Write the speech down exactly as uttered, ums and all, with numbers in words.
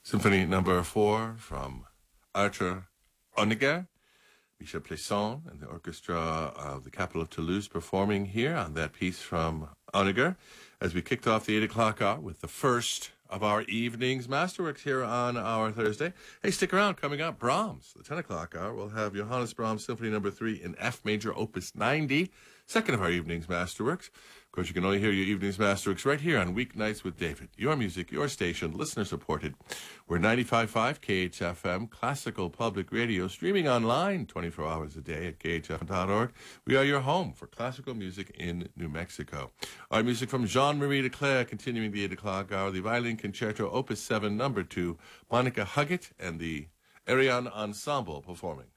Symphony number four from Arthur Honegger, Michel Plisson, and the orchestra of the capital of Toulouse performing here on that piece from Honegger as we kicked off the eight o'clock hour with the first of our evening's Masterworks here on our Thursday. Hey, stick around. Coming up, Brahms. The ten o'clock hour, we'll have Johannes Brahms Symphony number three in F major, opus ninety, second of our evening's Masterworks. Of course, you can only hear your evening's Masterworks right here on Weeknights with David. Your music, your station, listener-supported. We're ninety-five point five K H F M, classical public radio, streaming online twenty-four hours a day at K H F M dot org. We are your home for classical music in New Mexico. Our music from Jean-Marie Leclerc, continuing the eight o'clock hour, the Violin Concerto, opus seven, number two, Monica Huggett and the Ariane Ensemble performing.